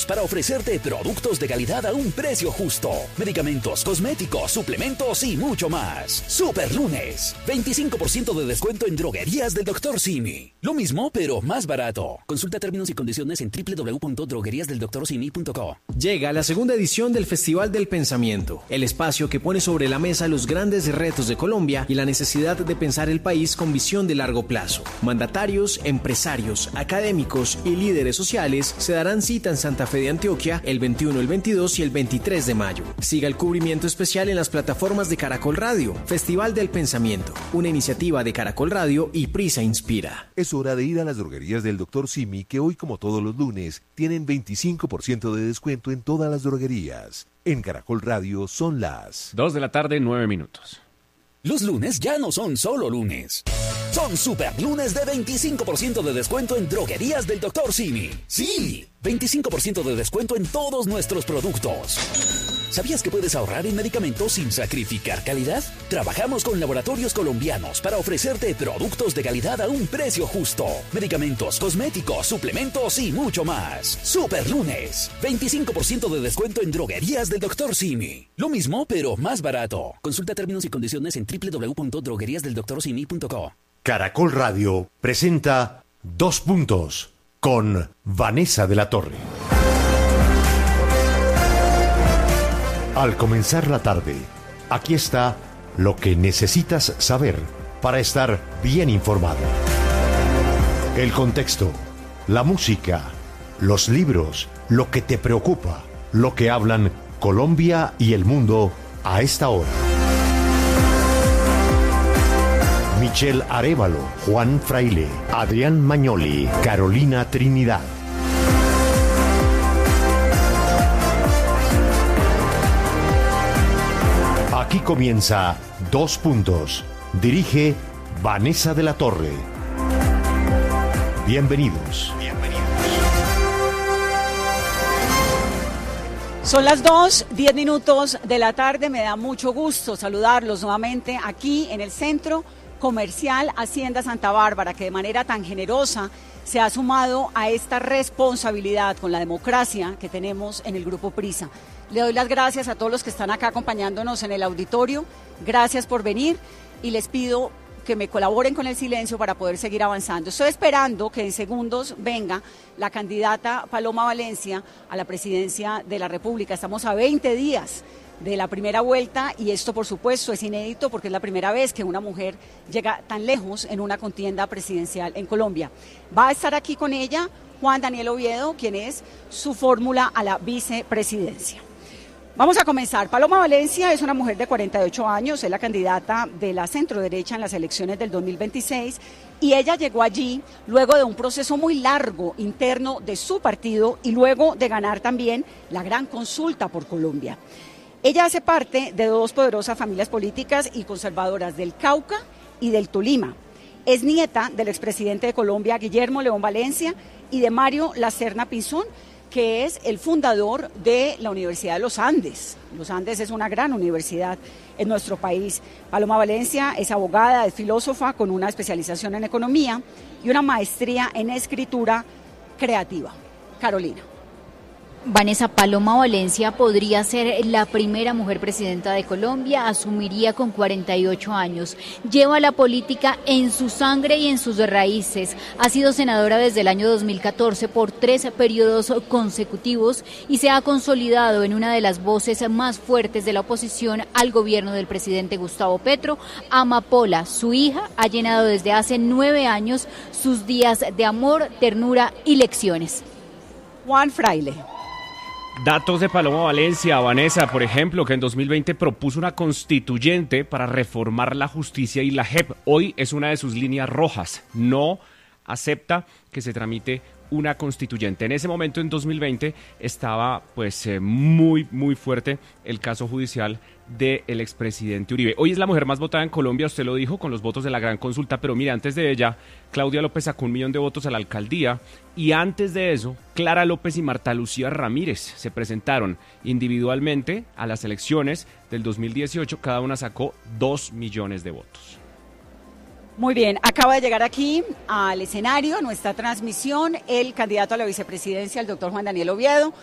colombianos para ofrecerte productos de calidad a un precio justo. Medicamentos, cosméticos, suplementos y mucho más. Super Lunes. 25% de descuento en droguerías del Dr. Simi. Lo mismo, pero más barato. Consulta términos y condiciones en www.drogueriasdeldoctorsimi.co. Llega la segunda edición del Festival del Pensamiento, el espacio que pone sobre la mesa los grandes retos de Colombia y la necesidad de pensar el país con visión de largo plazo. Mandatarios, empresarios, académicos y líderes sociales se darán cita en Santa Fe de Antioquia el 21, el 22 y el 23 de mayo. Siga el cubrimiento especial en las plataformas de Caracol Radio. Festival del Pensamiento, una iniciativa de Caracol Radio y Prisa Inspira. Es hora de ir a las droguerías del Dr. Simi, que hoy, como todos los lunes, tienen 25% de descuento en todas las droguerías. En Caracol Radio son las 2:09 p.m. Los lunes ya no son solo lunes. Son super lunes de 25% de descuento en droguerías del Dr. Simi. ¡Sí! 25% de descuento en todos nuestros productos. ¿Sabías que puedes ahorrar en medicamentos sin sacrificar calidad? Trabajamos con laboratorios colombianos para ofrecerte productos de calidad a un precio justo. Medicamentos, cosméticos, suplementos y mucho más. Super Lunes. 25% de descuento en droguerías del Dr. Simi. Lo mismo, pero más barato. Consulta términos y condiciones en www.drogueriasdeldoctorsimi.co. Caracol Radio presenta 2 puntos con Vanessa de la Torre. Al comenzar la tarde, aquí está lo que necesitas saber para estar bien informado. El contexto, la música, los libros, lo que te preocupa, lo que hablan Colombia y el mundo a esta hora. Michelle Arévalo, Juan Fraile, Adrián Magnoli, Carolina Trinidad. Aquí comienza 2 puntos. Dirige Vanessa de la Torre. Bienvenidos. Son las 2:10 de la tarde. Me da mucho gusto saludarlos nuevamente aquí en el Centro Comercial Hacienda Santa Bárbara, que de manera tan generosa se ha sumado a esta responsabilidad con la democracia que tenemos en el Grupo Prisa. Le doy las gracias a todos los que están acá acompañándonos en el auditorio. Gracias por venir y les pido que me colaboren con el silencio para poder seguir avanzando. Estoy esperando que en segundos venga la candidata Paloma Valencia a la presidencia de la República. Estamos a 20 días de la primera vuelta y esto, por supuesto, es inédito porque es la primera vez que una mujer llega tan lejos en una contienda presidencial en Colombia. Va a estar aquí con ella Juan Daniel Oviedo, quien es su fórmula a la vicepresidencia. Vamos a comenzar. Paloma Valencia es una mujer de 48 años, es la candidata de la centroderecha en las elecciones del 2026 y ella llegó allí luego de un proceso muy largo interno de su partido y luego de ganar también la gran consulta por Colombia. Ella hace parte de 2 poderosas familias políticas y conservadoras del Cauca y del Tolima. Es nieta del expresidente de Colombia, Guillermo León Valencia, y de Mario Lacerna Pinzón, que es el fundador de la Universidad de los Andes. Los Andes es una gran universidad en nuestro país. Paloma Valencia es abogada, es filósofa con una especialización en economía y una maestría en escritura creativa. Carolina. Vanessa, Paloma Valencia podría ser la primera mujer presidenta de Colombia, asumiría con 48 años, lleva la política en su sangre y en sus raíces, ha sido senadora desde el año 2014 por 3 periodos consecutivos y se ha consolidado en una de las voces más fuertes de la oposición al gobierno del presidente Gustavo Petro. Amapola, su hija, ha llenado desde hace 9 años sus días de amor, ternura y lecciones. Juan Fraile. Datos de Paloma Valencia, Vanessa, por ejemplo, que en 2020 propuso una constituyente para reformar la justicia y la JEP. Hoy es una de sus líneas rojas. No acepta que se tramite una constituyente. En ese momento, en 2020, estaba muy fuerte el caso judicial del expresidente Uribe. Hoy es la mujer más votada en Colombia, usted lo dijo, con los votos de la gran consulta, pero mire, antes de ella, Claudia López sacó 1 millón de votos a la alcaldía, y antes de eso, Clara López y Marta Lucía Ramírez se presentaron individualmente a las elecciones del 2018, cada una sacó 2 millones de votos. Muy bien, acaba de llegar aquí al escenario, a nuestra transmisión, el candidato a la vicepresidencia, el doctor Juan Daniel Oviedo.